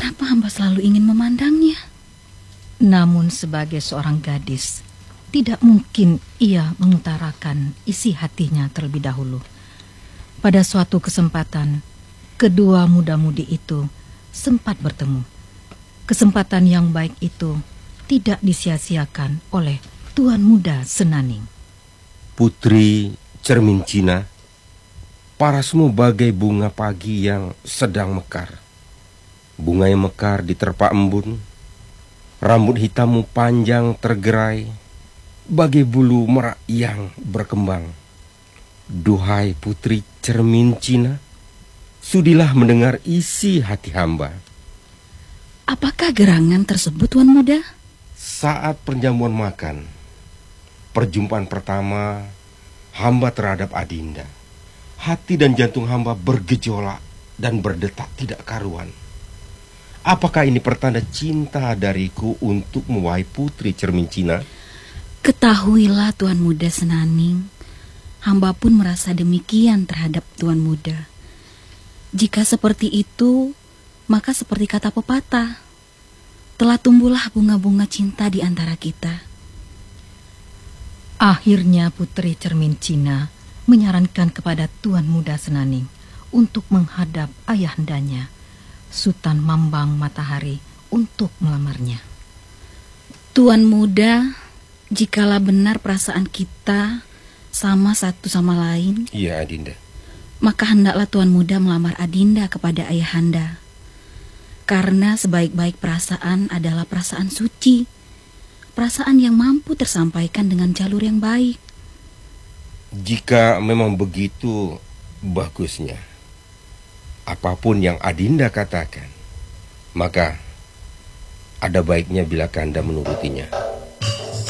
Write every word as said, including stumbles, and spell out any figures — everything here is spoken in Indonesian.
Kenapa hamba selalu ingin memandangnya? Namun sebagai seorang gadis, tidak mungkin ia mengutarakan isi hatinya terlebih dahulu. Pada suatu kesempatan, kedua muda-mudi itu sempat bertemu. Kesempatan yang baik itu tidak disia-siakan oleh Tuan Muda Senaning. Putri Cermin Cina, parasmu bagai bunga pagi yang sedang mekar. Bunga yang mekar diterpa embun, rambut hitammu panjang tergerai, bagai bulu merak yang berkembang. Duhai Putri Cermin Cina, sudilah mendengar isi hati hamba. Apakah gerangan tersebut, Tuan Muda? Saat perjamuan makan, perjumpaan pertama hamba terhadap Adinda, hati dan jantung hamba bergejolak dan berdetak tidak karuan. Apakah ini pertanda cinta dariku untukmu, wahai Putri Cermin Cina? Ketahuilah, Tuan Muda Senaning, hamba pun merasa demikian terhadap Tuan Muda. Jika seperti itu, maka seperti kata pepatah, telah tumbuhlah bunga-bunga cinta di antara kita. Akhirnya Putri Cermin Cina menyarankan kepada Tuan Muda Senaning untuk menghadap ayahandanya, Sultan Mambang Matahari, untuk melamarnya. Tuan Muda, jikalau benar perasaan kita sama satu sama lain, Iya, Adinda. maka hendaklah Tuan Muda melamar Adinda kepada ayahanda. Karena sebaik-baik perasaan adalah perasaan suci, perasaan yang mampu tersampaikan dengan jalur yang baik. Jika memang begitu, bagusnya. Apapun yang Adinda katakan, maka ada baiknya bila Kanda menurutinya.